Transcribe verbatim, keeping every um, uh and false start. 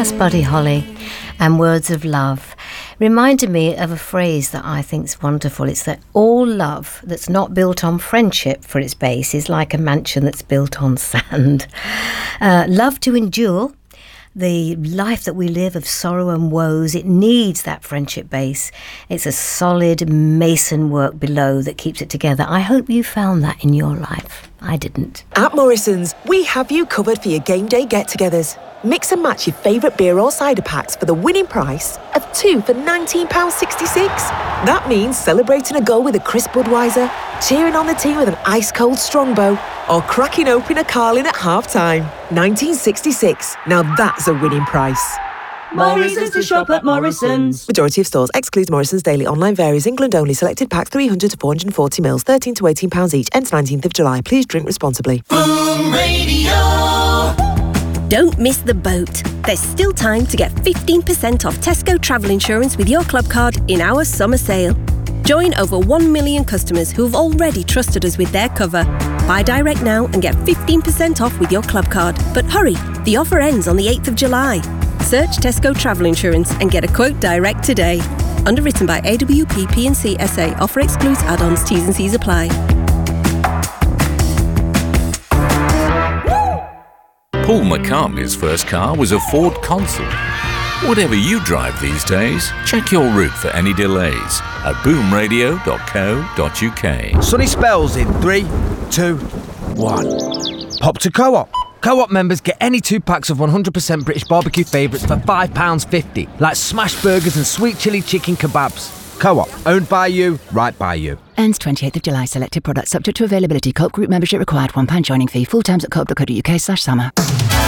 That's Buddy Holly and Words of Love. Reminded me of a phrase that I think is wonderful. It's that all love that's not built on friendship for its base is like a mansion that's built on sand. Uh, love to endure the life that we live of sorrow and woes, it needs that friendship base. It's a solid mason work below that keeps it together. I hope you found that in your life. I didn't. At Morrison's, we have you covered for your game day get-togethers. Mix and match your favourite beer or cider packs for the winning price of two for nineteen pounds sixty-six. That means celebrating a goal with a crisp Budweiser, cheering on the team with an ice-cold Strongbow, or cracking open a Carling at half-time. nineteen sixty-six. Now that's a winning price. Morrison's to shop at Morrison's. Majority of stores excludes Morrison's daily online varies. England only. Selected packs three hundred to four hundred forty mils, thirteen to eighteen pounds each. Ends nineteenth of July. Please drink responsibly. Boom Radio. Don't miss the boat. There's still time to get fifteen percent off Tesco travel insurance with your club card in our summer sale. Join over one million customers who've already trusted us with their cover. Buy direct now and get fifteen percent off with your club card. But hurry, the offer ends on the eighth of July. Search Tesco Travel Insurance and get a quote direct today. Underwritten by A W P P and C S A. Offer excludes add-ons. T's and C's apply. Paul McCartney's first car was a Ford Consul. Whatever you drive these days, check your route for any delays at boom radio dot co dot uk. Sunny spells in three, two, one. Pop to Co-op. Co-op members get any two packs of one hundred percent British barbecue favourites for five pounds fifty, like smash burgers and sweet chilli chicken kebabs. Co-op, owned by you, right by you. Ends twenty-eighth of July. Selected products subject to availability. Co-op group membership required. one pound joining fee. Full terms at co op dot co dot uk slash summer.